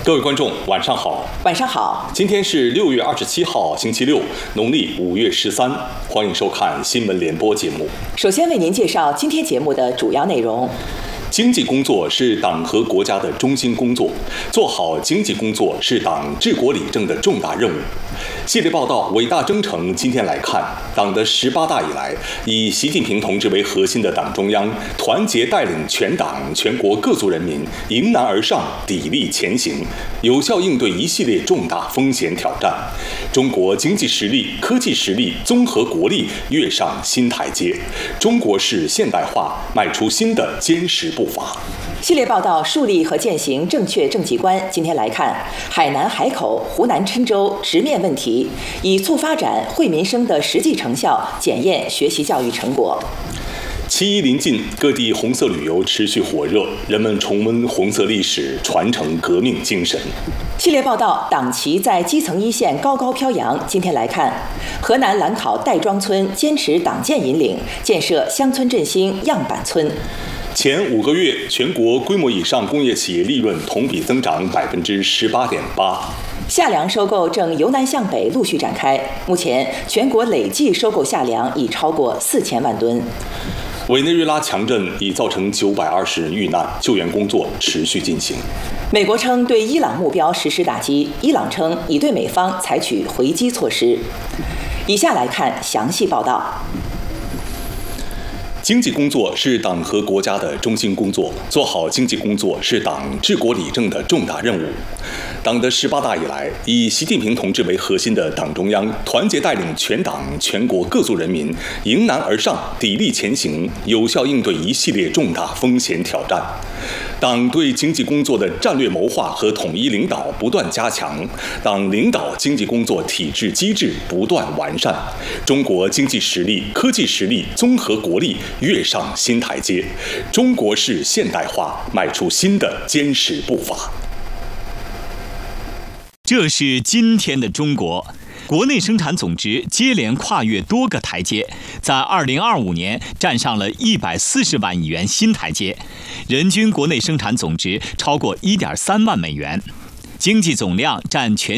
各位观众，晚上好。 晚上好。 今天是6月27号，星期六，农历5月13。欢迎收看新闻联播节目。 首先为您介绍今天节目的主要内容。 经济工作是党和国家的中心工作，做好经济工作是党治国理政的重大任务。系列报道《伟大征程》今天来看，党的18大以来，以习近平同志为核心的党中央团结带领全党全国各族人民迎难而上，砥砺前行，有效应对一系列重大风险挑战。中国经济实力、科技实力、综合国力跃上新台阶，中国式现代化迈出新的坚实步伐。 系列报道树立和践行正确政绩观。今天来看海南海口、湖南郴州直面问题，以促发展惠民生的实际成效检验学习教育成果。 7·1临近，各地红色旅游持续火热，人们重温红色历史，传承革命精神。 系列报道党旗在基层一线高高飘扬。今天来看河南兰考戴庄村坚持党建引领，建设乡村振兴样板村。 前5个月，全国规模以上工业企业利润同比增长18.8%。 夏粮收购正由南向北陆续展开，目前全国累计收购夏粮已超过4000万吨。 委内瑞拉强震已造成920人遇难，救援工作持续进行。 美国称对伊朗目标实施打击，伊朗称已对美方采取回击措施。以下来看详细报道。 经济工作是党和国家的中心工作，做好经济工作是党治国理政的重大任务。党的18大以来，以习近平同志为核心的党中央团结带领全党全国各族人民迎难而上，砥砺前行，有效应对一系列重大风险挑战。党对经济工作的战略谋划和统一领导不断加强，党领导经济工作体制机制不断完善，中国经济实力、科技实力、综合国力跃上新台阶，中国式现代化迈出新的坚实步伐。 这是今天的中国。国内生产总值接连跨越多个台阶，在2025年站上了140万亿元新台阶，人均国内生产总值超过1.3万美元，经济总量占全